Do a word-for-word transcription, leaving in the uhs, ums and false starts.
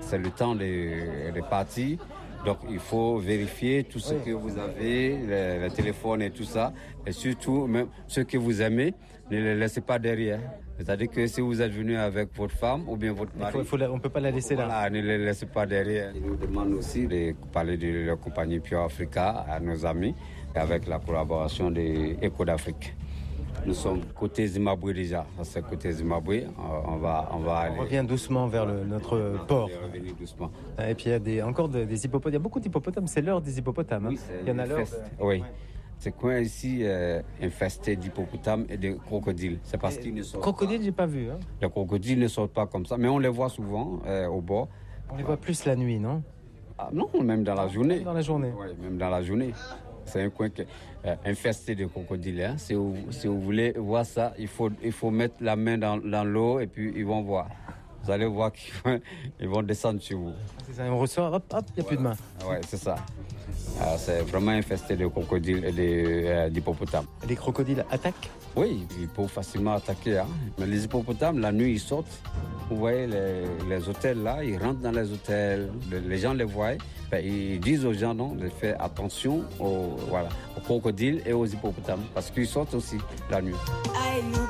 c'est le temps de, de partir. Donc il faut vérifier tout ce oui. que vous avez, le, le téléphone et tout ça. Et surtout, même ceux que vous aimez, ne les laissez pas derrière. C'est-à-dire que si vous êtes venu avec votre femme ou bien votre mari, il faut, faut la, on ne peut pas la laisser voilà, là. Ne les laissez pas derrière. Ils nous demandent aussi de parler de la compagnie Pure Africa à nos amis avec la collaboration de Eco d'Afrique. Nous sommes côté Zimbabwe déjà. C'est côté Zimbabwe. On va, on va aller. On revient doucement vers le, notre on port. Revenir doucement. Et puis il y a des, encore des, des hippopotames. Il y a beaucoup d'hippopotames. C'est l'heure des hippopotames. Oui, il y en a l'heure. De... Oui. C'est coin ici euh, infesté d'hippopotames et de crocodiles. C'est parce et qu'ils ne sortent crocodiles, pas. j'ai pas vu. Hein. Les crocodiles ne sortent pas comme ça, mais on les voit souvent euh, au bord. On les voit plus la nuit, non? Ah, non, même dans la journée. Dans la journée. Oui, même dans la journée. C'est un coin que, euh, infesté de crocodiles. Hein. Si, vous, si vous voulez voir ça, il faut, il faut mettre la main dans, dans l'eau et puis ils vont voir. Vous allez voir qu'ils vont, ils vont descendre sur vous. C'est ça, on ressort, hop, hop, il n'y a plus de main. Oui, c'est ça. Alors, c'est vraiment infesté de crocodiles et de, euh, d'hippopotames. Les crocodiles attaquent? Oui, ils peuvent facilement attaquer. Hein. Mais les hippopotames, la nuit, ils sortent. Vous voyez les, les hôtels là, ils rentrent dans les hôtels, les gens les voient. Ben, ils disent aux gens non, de faire attention aux, voilà, aux crocodiles et aux hippopotames parce qu'ils sortent aussi la nuit.